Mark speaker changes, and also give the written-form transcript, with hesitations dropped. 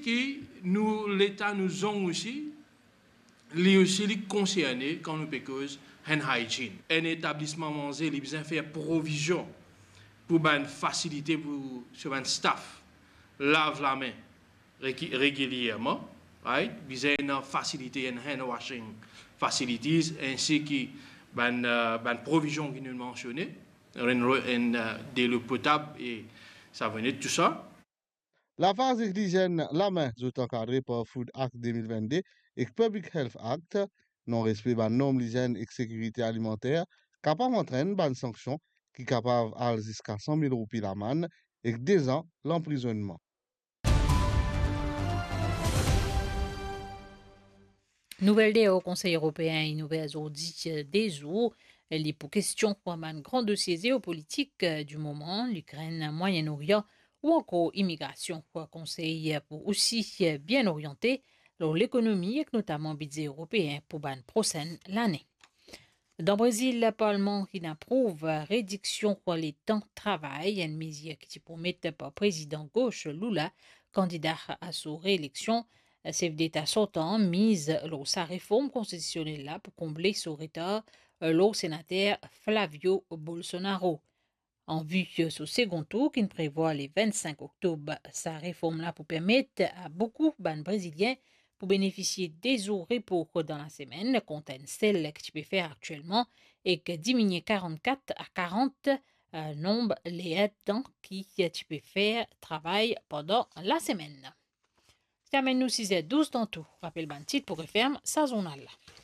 Speaker 1: que nous, l'État nous ont aussi, les aussi les concernés quand nous pécose en hygiene. Un établissement manger, il besoin faire provision pour ben faciliter pour sur un staff lave la main régulièrement, right? Besoin faciliter un hand washing facilities ainsi que ben provision qui nous mentionnait, de l'eau potable et ça venait de tout ça.
Speaker 2: La phase d'hygiène la main est encadrée par Food Act 2022 et Public Health Act, non-respect de normes d'hygiène et sécurité alimentaire, capable d'entraîner une sanction qui est capable d'aller jusqu'à 100 000 roupies l'amende et 2 ans l'emprisonnement.
Speaker 3: Nouvelle day au Conseil européen et nouvelles audits des jours. Elle est pour question pour un grand dossier géopolitique du moment, l'Ukraine, Moyen-Orient ou encore immigration. Pour Conseil pour aussi bien orienté l'économie et notamment le budget européen pour la prochaine l'année. Dans le Brésil, le Parlement qui approuve réduction pour les temps de travail, une mesure qui est promise par le président gauche Lula, candidat à sa réélection. Chef d'État sortant mise sa réforme constitutionnelle là pour combler son retard le sénateur Flavio Bolsonaro. En vue de ce second tour qui prévoit le 25 octobre, sa réforme là pour permettre à beaucoup de Brésiliens pour bénéficier des jours repos dans la semaine, contre celle que tu peux faire actuellement, et que diminuer 44 à 40 nombre les temps qui tu peux faire travail pendant la semaine. Termine nous 6h12 dans tout. Rappel ban titre pour referme sa journal.